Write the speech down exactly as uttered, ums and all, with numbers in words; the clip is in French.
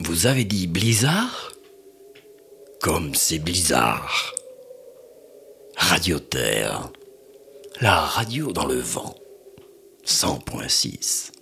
Vous avez dit blizzard? Comme c'est blizzard. Radio Terre, la radio dans le vent, cent point six.